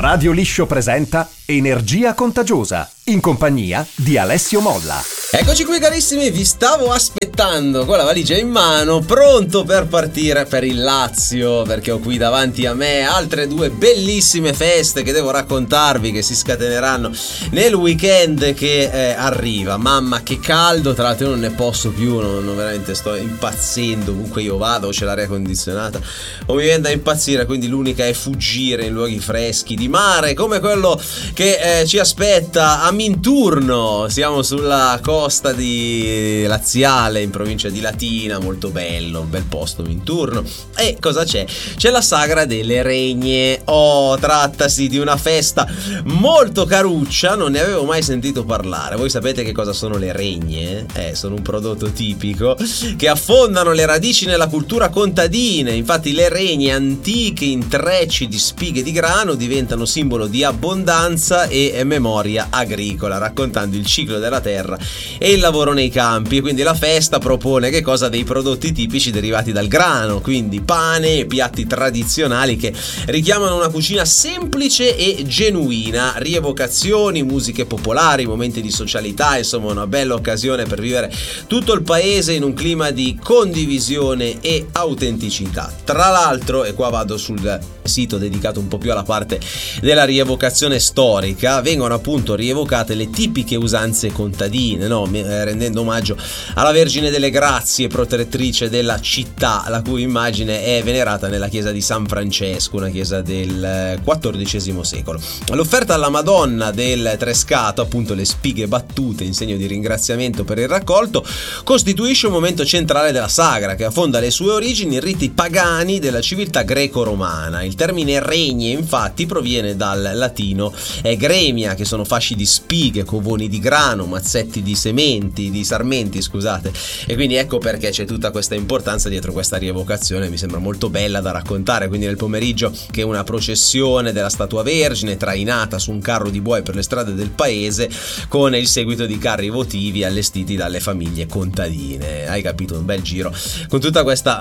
Radio Liscio presenta Energia Contagiosa, in compagnia di Alessio Molla. Eccoci qui carissimi, vi stavo aspettando con la valigia in mano, pronto per partire per il Lazio, perché ho qui davanti a me altre due bellissime feste che devo raccontarvi, che si scateneranno nel weekend che arriva. Mamma che caldo, tra l'altro io non ne posso più, non veramente sto impazzendo, ovunque io vado, c'è l'aria condizionata o mi viene da impazzire, quindi l'unica è fuggire in luoghi freschi di mare come quello che ci aspetta a Minturno. Siamo sulla costa di Laziale, in provincia di Latina, molto bello, un bel posto Minturno. E cosa c'è? C'è la sagra delle regne. Trattasi di una festa molto caruccia, non ne avevo mai sentito parlare. Voi sapete che cosa sono le regne? Sono un prodotto tipico che affondano le radici nella cultura contadina. Infatti le regne, antiche intrecci di spighe di grano, diventano simbolo di abbondanza e memoria agricola, raccontando il ciclo della terra e il lavoro nei campi. Quindi la festa propone che cosa? Dei prodotti tipici derivati dal grano, quindi pane e piatti tradizionali che richiamano una cucina semplice e genuina, rievocazioni, musiche popolari, momenti di socialità, insomma una bella occasione per vivere tutto il paese in un clima di condivisione e autenticità. Tra l'altro, e qua vado sul sito dedicato un po' più alla parte della rievocazione storica, vengono appunto rievocate le tipiche usanze contadine, no? Rendendo omaggio alla Vergine delle Grazie, protettrice della città, la cui immagine è venerata nella chiesa di San Francesco, una chiesa del XIV secolo. L'offerta alla Madonna del Trescato, appunto le spighe battute in segno di ringraziamento per il raccolto, costituisce un momento centrale della sagra, che affonda le sue origini in riti pagani della civiltà greco-romana. Il termine regne infatti proviene dal latino gremia, che sono fasci di spighe, covoni di grano, mazzetti di sarmenti, scusate. E quindi ecco perché c'è tutta questa importanza dietro questa rievocazione, mi sembra molto bella da raccontare. Quindi nel pomeriggio che è una processione della Statua Vergine trainata su un carro di buoi per le strade del paese, con il seguito di carri votivi allestiti dalle famiglie contadine. Hai capito? Un bel giro con tutta questa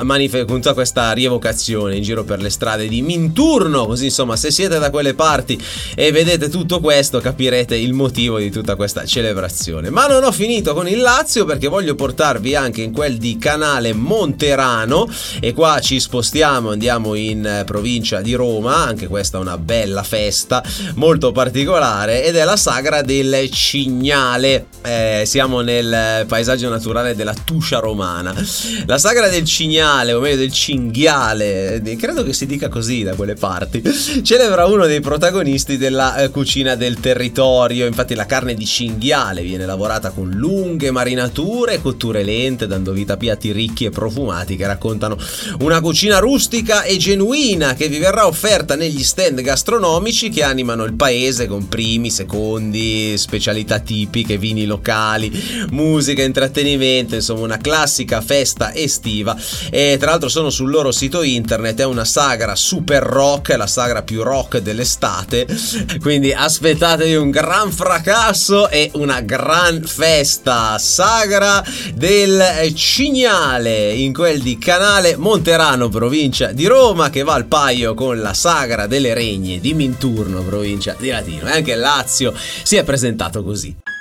rievocazione in giro per le strade di Minturno. Così insomma, se siete da quelle parti e vedete tutto questo, capirete il motivo di tutta questa celebrazione. Ma non ho finito con il Lazio, perché voglio portarvi anche in quel di Canale Monterano, e qua ci spostiamo, andiamo in provincia di Roma. Anche questa è una bella festa molto particolare ed è la sagra del Cignale. Siamo nel paesaggio naturale della Tuscia romana. La sagra del Cignale, o meglio del Cinghiale, credo che si dica così da quelle parti, celebra uno dei protagonisti della cucina del territorio. Infatti la carne di cinghiale viene lavorata con lunghe marinature e cotture lente, dando vita a piatti ricchi e profumati che raccontano una cucina rustica e genuina, che vi verrà offerta negli stand gastronomici che animano il paese, con primi, secondi, specialità tipiche, vini locali, musica, intrattenimento, insomma una classica festa estiva. E tra l'altro sono sul loro sito internet, è una sagra super rock, è la sagra più rock dell'estate, quindi aspettatevi un gran fracasso e una gran festa. Sagra del Cignale in quel di Canale Monterano, provincia di Roma, che va al paio con la sagra delle regne di Minturno, provincia di Latina. E anche il Lazio si è presentato così.